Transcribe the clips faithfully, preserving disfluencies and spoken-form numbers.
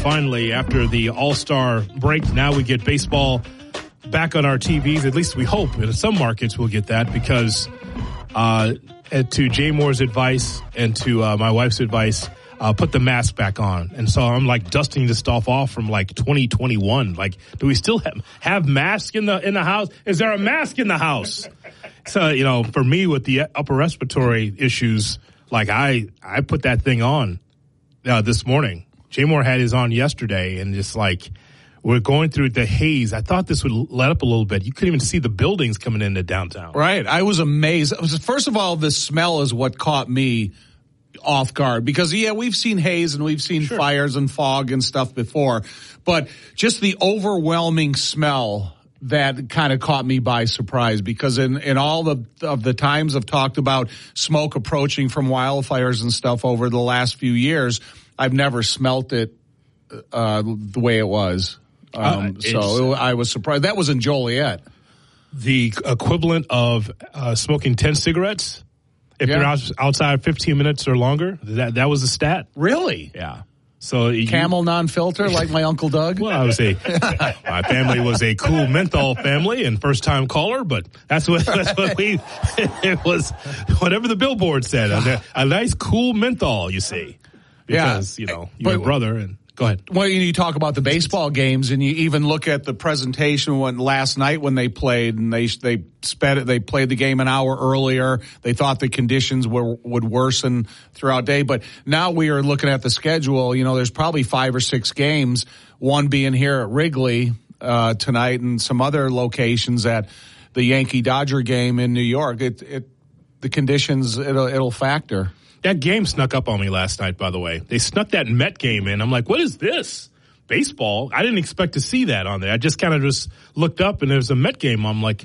finally, after the All-Star break, now we get baseball back on our T Vs. At least we hope. In some markets we'll get that because uh, to Jay Moore's advice and to uh, my wife's advice, uh, put the mask back on. And so I'm like dusting this stuff off from like twenty twenty-one. Like, do we still have, have masks in the in the house? Is there a mask in the house? So, you know, for me with the upper respiratory issues, like I, I put that thing on uh, this morning. Jay Moore had his on yesterday, and just like we're going through the haze. I thought this would let up a little bit. You couldn't even see the buildings coming into downtown. Right. I was amazed. First of all, the smell is what caught me off guard because, yeah, we've seen haze and we've seen sure. fires and fog and stuff before, but just the overwhelming smell that kind of caught me by surprise because in, in all the, of the times I've talked about smoke approaching from wildfires and stuff over the last few years, I've never smelt it uh, the way it was. Um, uh, so I was surprised. That was in Joliet. The equivalent of uh, smoking ten cigarettes if yeah. you're out, outside fifteen minutes or longer. That that was a stat. Really? Yeah. So you, Camel non-filter like my Uncle Doug? Well, I would say my family was a cool menthol family and first-time caller, but that's what, that's what we, it was whatever the billboard said. A, a nice cool menthol, you see. Because, yeah. you know, your but, brother and go ahead. Well, you talk about the baseball games, and you even look at the presentation when last night when they played, and they they sped it. They played the game an hour earlier. They thought the conditions were would worsen throughout the day, but now we are looking at the schedule. You know, there's probably five or six games. One being here at Wrigley uh, tonight, and some other locations at the Yankee Dodger game in New York. It it the conditions it'll it'll factor. That game snuck up on me last night, by the way. They snuck that Met game in. I'm like, what is this? Baseball? I didn't expect to see that on there. I just kind of just looked up, and there's a Met game. I'm like,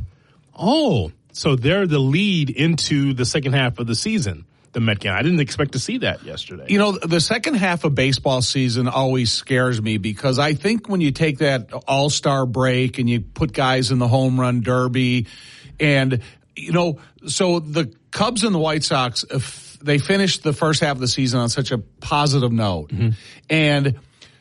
oh, so they're the lead into the second half of the season, the Met game. I didn't expect to see that yesterday. You know, the second half of baseball season always scares me because I think when you take that all-star break and you put guys in the home run derby and, you know, so the Cubs and the White Sox, if they finished the first half of the season on such a positive note. Mm-hmm. And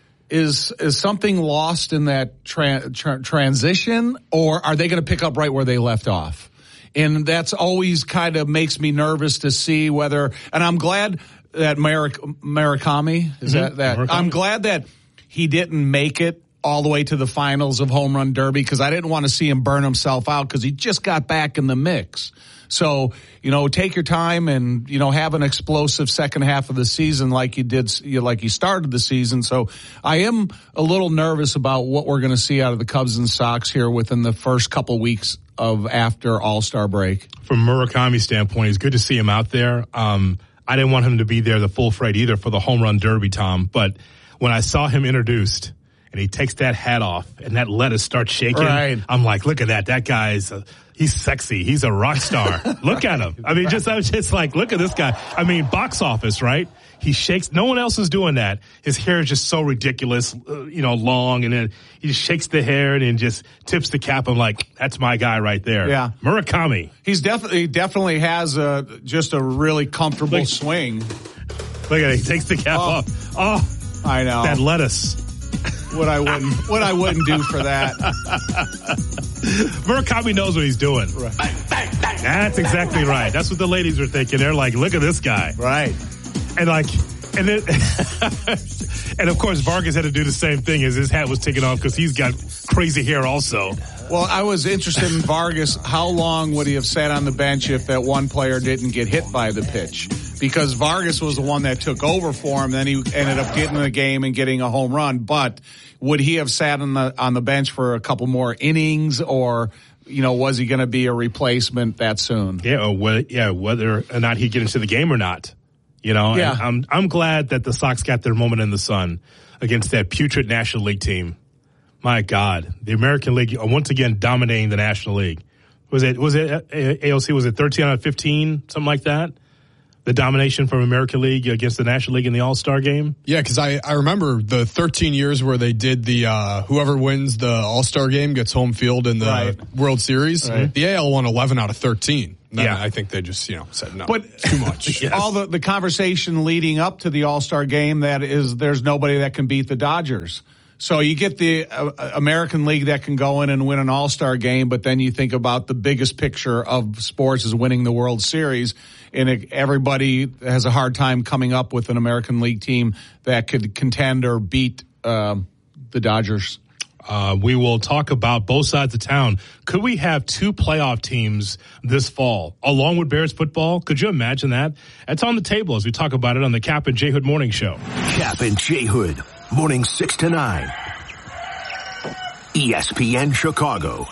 is is something lost in that tra- tra- transition, or are they going to pick up right where they left off? And that's always kind of makes me nervous to see whether, and I'm glad that Murak- Murakami, is mm-hmm. that, that Murakami. I'm glad that he didn't make it all the way to the finals of Home Run Derby because I didn't want to see him burn himself out because he just got back in the mix. So, you know, take your time and, you know, have an explosive second half of the season like you did, like you started the season. So I am a little nervous about what we're going to see out of the Cubs and Sox here within the first couple weeks of after All-Star break. From Murakami's standpoint, it's good to see him out there. Um, I didn't want him to be there the full freight either for the Home Run Derby, Tom. But when I saw him introduced and he takes that hat off and that lettuce starts shaking, right. I'm like, look at that. That guy's a, he's sexy. He's a rock star. Look at him. I mean, just I was just like, look at this guy. I mean, box office, right? He shakes. No one else is doing that. His hair is just so ridiculous, uh, you know, long, and then he just shakes the hair and then just tips the cap. I'm like, that's my guy right there. Yeah, Murakami. He's definitely he definitely has a just a really comfortable look, swing. Look at it. He takes the cap oh, off. Oh, I know that lettuce. What I wouldn't, what I wouldn't do for that. Murakami knows what he's doing. Right. That's exactly right. That's what the ladies are thinking. They're like, look at this guy. Right. And like, and then, and of course Vargas had to do the same thing as his hat was taken off because he's got crazy hair also. Well, I was interested in Vargas. How long would he have sat on the bench if that one player didn't get hit by the pitch? Because Vargas was the one that took over for him. Then he ended up getting the game and getting a home run. But would he have sat on the on the bench for a couple more innings, or you know, was he going to be a replacement that soon? Yeah, or whether, yeah, whether or not he get into the game or not. You know, yeah. And I'm I'm glad that the Sox got their moment in the sun against that putrid National League team. My God, the American League once again dominating the National League. Was it was it A L C? Was it thirteen out of fifteen, something like that? The domination from American League against the National League in the All-Star game? Yeah, because I, I remember the thirteen years where they did the uh, whoever wins the All-Star game gets home field in the right. World Series. Right. The A L won eleven out of thirteen. Then Yeah. I think they just, you know, said no, But too much. Yes. all the, the conversation leading up to the All-Star game that is there's nobody that can beat the Dodgers. So you get the uh, American League that can go in and win an All-Star game, but then you think about the biggest picture of sports is winning the World Series, and it, everybody has a hard time coming up with an American League team that could contend or beat um, the Dodgers. Uh, we will talk about both sides of town. Could we have two playoff teams this fall, along with Bears football? Could you imagine that? It's on the table as we talk about it on the Cap and J Hood Morning Show. Cap and J Hood, morning six to nine. E S P N Chicago.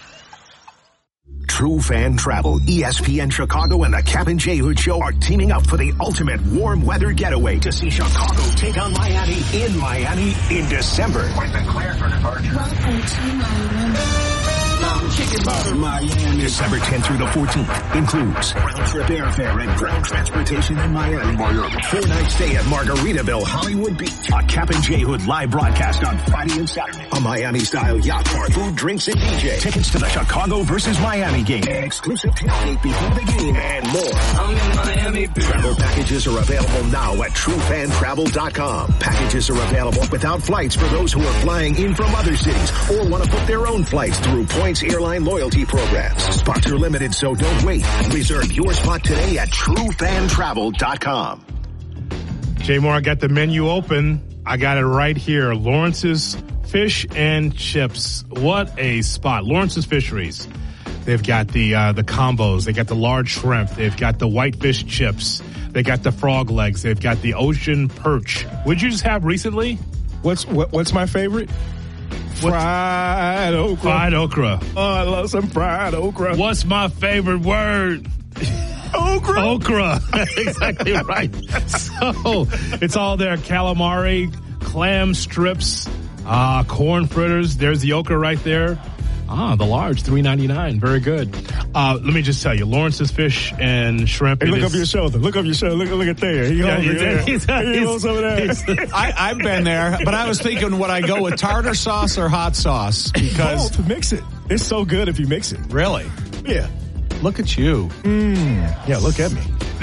True Fan Travel, E S P N Chicago, and the Cap and J Hood Show are teaming up for the ultimate warm weather getaway to see Chicago take on Miami in Miami in December. Point the clear for departure. Welcome to Miami. Chicken bar, Miami. December tenth through the fourteenth includes round trip airfare and ground transportation in Miami. Miami. Four night stay at Margaritaville, Hollywood Beach. A Cap and J Hood live broadcast on Friday and Saturday. A Miami-style yacht park, food, drinks, and D J. Tickets to the Chicago versus Miami game. Exclusive tailgate before the game and more. I'm in Miami. Travel packages are available now at true fan travel dot com. Packages are available without flights for those who are flying in from other cities or want to book their own flights through Points Airline loyalty programs. Spots are limited, so don't wait. Reserve your spot today at true fan travel dot com. Jay Moore, I got the menu open. I got it right here. Lawrence's Fish and Chips. What a spot. Lawrence's Fisheries. They've got the uh, the combos. They got the large shrimp. They've got the whitefish chips. They got the frog legs. They've got the ocean perch. What'd you just have recently? What's what, what's my favorite? Fried okra. Fried okra. Oh, I love some fried okra. What's my favorite word? Okra. Okra. Exactly right. So it's all there. Calamari, clam strips, uh, corn fritters. There's the okra right there. Ah, the large, three ninety-nine. Very good. Uh, let me just tell you, Lawrence's Fish and Shrimp. Hey, look is, up your shoulder. Look up your shoulder. Look, look at there. He Yeah, hungry he's- there. he's- He he's- goes over there. he's- I, I've been there, but I was thinking would I go with tartar sauce or hot sauce? Because Both. Mix it. It's so good if you mix it. really, Yeah. look at you. Yeah, look at me.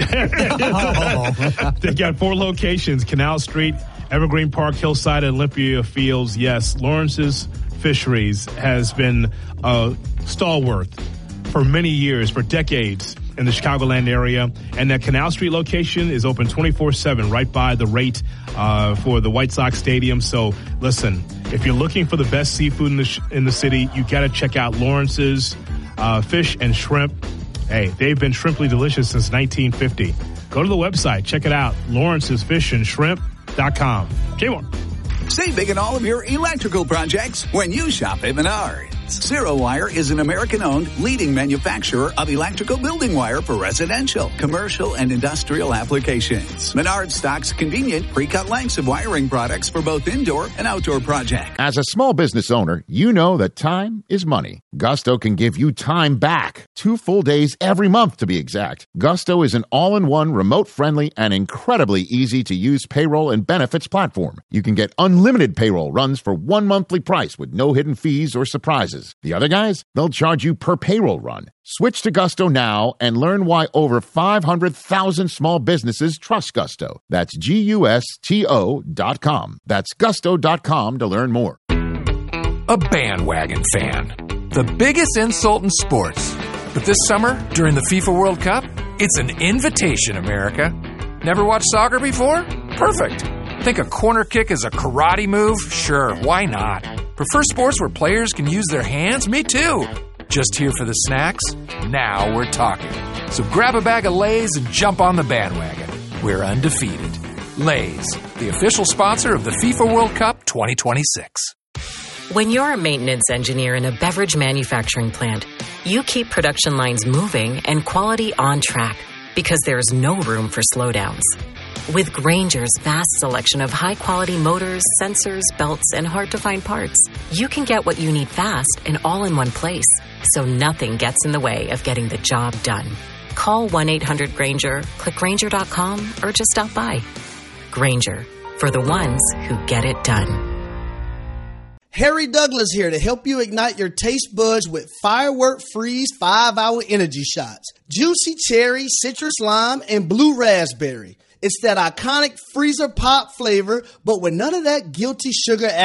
They've got four locations: Canal Street, Evergreen Park, Hillside, and Olympia Fields. Yes, Lawrence's Fisheries has been a stalwart for many years, for decades in the Chicagoland area. And that Canal Street location is open twenty-four seven right by the rate uh, for the White Sox Stadium. So listen, if you're looking for the best seafood in the, sh- in the city, you got to check out Lawrence's uh, Fish and Shrimp. Hey, they've been shrimply delicious since nineteen fifty. Go to the website, check it out, lawrence's fish and shrimp dot com. Jay Moore. Save big in all of your electrical projects when you shop at Menards. Zero Wire is an American-owned leading manufacturer of electrical building wire for residential, commercial, and industrial applications. Menards stocks convenient pre-cut lengths of wiring products for both indoor and outdoor projects. As a small business owner, you know that time is money. Gusto can give you time back. Two full days every month, to be exact. Gusto is an all-in-one, remote-friendly, and incredibly easy-to-use payroll and benefits platform. You can get unlimited payroll runs for one monthly price with no hidden fees or surprises. The other guys, they'll charge you per payroll run. Switch to Gusto now and learn why over five hundred thousand small businesses trust Gusto. That's G U S T O dot com. That's gusto dot com to learn more. A bandwagon fan. The biggest insult in sports. But this summer, during the FIFA World Cup, it's an invitation, America. Never watched soccer before? Perfect. Think a corner kick is a karate move? Sure, why not? Prefer sports where players can use their hands? Me too. Just here for the snacks? Now we're talking. So grab a bag of Lay's and jump on the bandwagon. We're undefeated. Lay's, the official sponsor of the FIFA World Cup twenty twenty-six. When you're a maintenance engineer in a beverage manufacturing plant, you keep production lines moving and quality on track because there's no room for slowdowns. With Grainger's vast selection of high-quality motors, sensors, belts, and hard-to-find parts, you can get what you need fast and all in one place, so nothing gets in the way of getting the job done. Call one eight hundred Grainger, click Grainger dot com, or just stop by. Grainger, for the ones who get it done. Harry Douglas here to help you ignite your taste buds with Firework Freeze five hour energy shots. Juicy cherry, citrus lime, and blue raspberry. It's that iconic freezer pop flavor, but with none of that guilty sugar